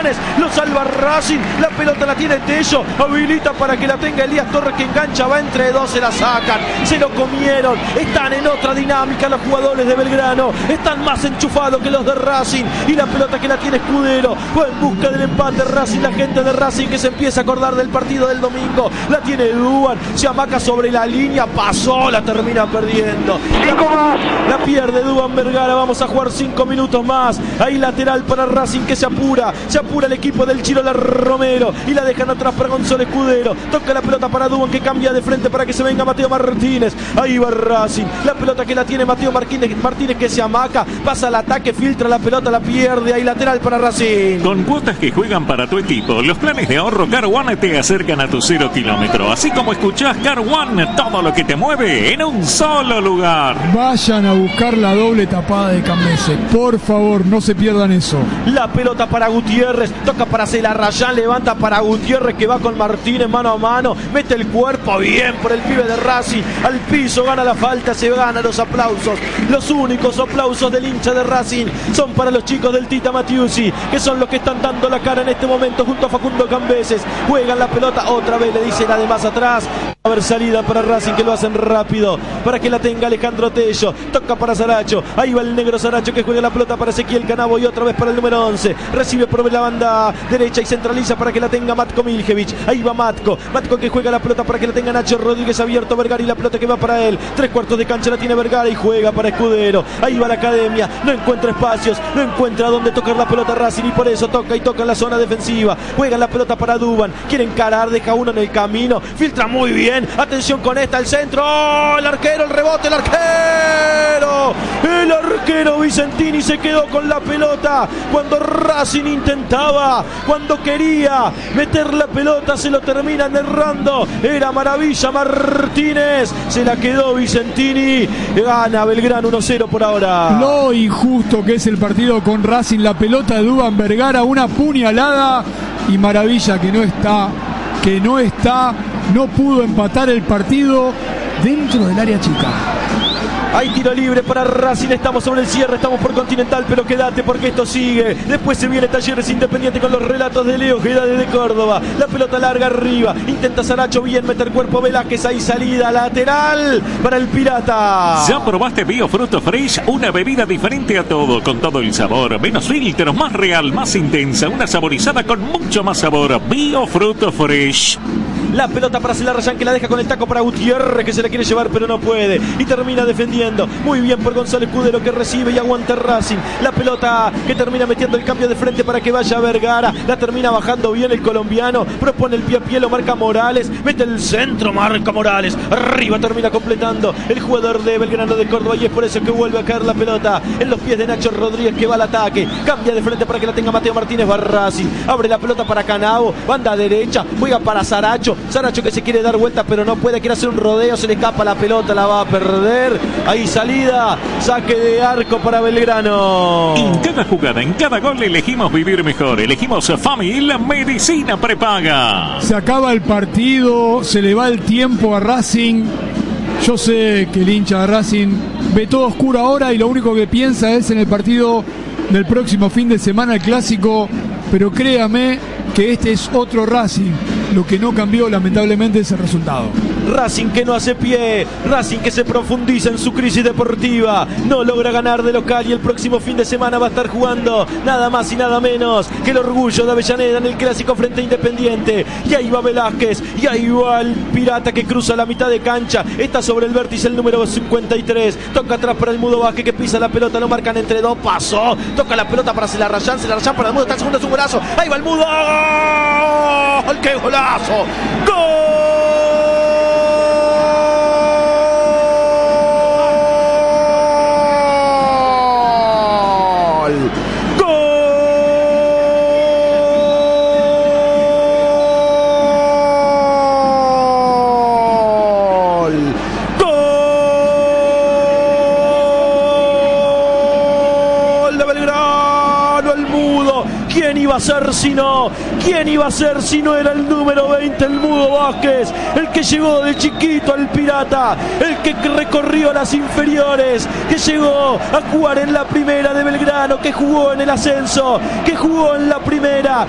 Juanes, lo salva Racing, la pelota la tiene Tello, habilita para que la tenga Elías Torres, que engancha, va entre dos, se la sacan, se lo comieron, están en otra dinámica los jugadores de Belgrano, están más enchufados que los de Racing, y la pelota que la tiene Escudero, va en busca del empate Racing, la gente de Racing que se empieza a acordar del partido del domingo, la tiene Duban, se amaca sobre la línea, pasó, la termina perdiendo, la pierde Duban Vergara. Vamos a jugar 5 minutos más, ahí lateral para Racing que se apura el equipo del Chirola Romero, y la dejan atrás para Gonzalo Escudero, toca la pelota para Duban que cambia de frente para que se venga Mateo Martínez, ahí va Racing, la pelota que la tiene Mateo Martínez que se amaca, pasa al ataque, filtra la pelota, la pierde, ahí lateral para Racing. Con cuotas que juegan para tu equipo, los planes de ahorro Car One te acercan a tu 0 kilómetro, así como escuchás Car One, todo lo que te mueve en un solo lugar. Vayan a buscar la doble tapada de Cambese, por favor, no se pierdan eso. La pelota para Gutiérrez, toca para Celarrayán, levanta para Gutiérrez que va con Martínez mano a mano, mete el cuerpo bien por el pibe de Racing, al piso, gana la falta, se gana los aplausos, los únicos aplausos del hincha de Racing son para los chicos del Tita Matiusi, que son los que están dando la cara en este momento junto a Facundo Cambeses, juegan la pelota, otra vez le dicen además atrás, a ver salida para Racing que lo hacen rápido, para que la tenga Alejandro Tello, toca para Saracho, ahí va el negro Saracho que juega la pelota para Ezequiel Canabo y otra vez para el número 11, recibe por la banda derecha y centraliza para que la tenga Matko Miljevic, ahí va Matko que juega la pelota para que la tenga Nacho Rodríguez abierto Vergara y la pelota que va para él, 3/4 de cancha la tiene Vergara y juega para Escudero, ahí va la Academia, no encuentra espacios, no encuentra dónde tocar la pelota Racing y por eso toca en la zona defensiva, juega la pelota para Duban, quiere encarar, deja uno en el camino, filtra muy bien, atención con esta, el centro, ¡oh! El arquero, el rebote, el arquero Vicentini se quedó con la pelota cuando Racing intentaba, cuando quería meter la pelota se lo terminan errando, era Maravilla Martínez, se la quedó Vicentini, gana Belgrano 1-0 por ahora. Lo injusto que es el partido con Racing, la pelota de Duban Vergara, una puñalada y Maravilla que no pudo empatar el partido dentro del área chica. Hay tiro libre para Racing, estamos sobre el cierre, estamos por Continental, pero quédate porque esto sigue. Después se viene Talleres Independiente con los relatos de Leo Ojeda desde Córdoba. La pelota larga arriba, intenta Saracho bien meter cuerpo Velázquez, ahí salida lateral para el Pirata. ¿Ya probaste Biofruto Fresh? Una bebida diferente a todo, con todo el sabor, menos filtros, más real, más intensa, una saborizada con mucho más sabor. Biofruto Fresh. La pelota para Celarrayán que la deja con el taco para Gutiérrez que se la quiere llevar pero no puede y termina defendiendo muy bien por Gonzalo Escudero que recibe y aguanta Racing. La pelota que termina metiendo el cambio de frente para que vaya Vergara, la termina bajando bien el colombiano, propone el pie a pie, lo marca Morales, mete el centro, marca Morales, arriba termina completando el jugador de Belgrano de Córdoba y es por eso que vuelve a caer la pelota en los pies de Nacho Rodríguez que va al ataque, cambia de frente para que la tenga Mateo Martínez, va Racing, abre la pelota para Canabo, banda derecha, juega para Saracho que se quiere dar vuelta pero no puede, quiere hacer un rodeo, se le escapa la pelota, la va a perder, ahí salida, saque de arco para Belgrano. En cada jugada, en cada gol elegimos vivir mejor, elegimos FAMI, la medicina prepaga. Se acaba el partido, se le va el tiempo a Racing, yo sé que el hincha de Racing ve todo oscuro ahora y lo único que piensa es en el partido del próximo fin de semana, el clásico, pero créame que este es otro Racing. Lo que no cambió lamentablemente es el resultado. Racing que no hace pie, Racing que se profundiza en su crisis deportiva, no logra ganar de local y el próximo fin de semana va a estar jugando nada más y nada menos que el Orgullo de Avellaneda en el clásico frente a Independiente. Y ahí va Velázquez, y ahí va el Pirata que cruza la mitad de cancha, está sobre el vértice el número 53, toca atrás para el Mudo Vázquez que pisa la pelota, lo marcan entre dos, pasó, toca la pelota para Celarrayán para el Mudo, está el segundo, es un golazo, ahí va el Mudo, ¡qué golazo! ¡Gol! ¿Quién iba a ser si no? ¿Quién iba a ser si no era el número 20, el Mudo Vázquez? El que llegó de chiquito al Pirata, el que recorrió las inferiores, que llegó a jugar en la primera de Belgrano, que jugó en el ascenso, que jugó en la primera,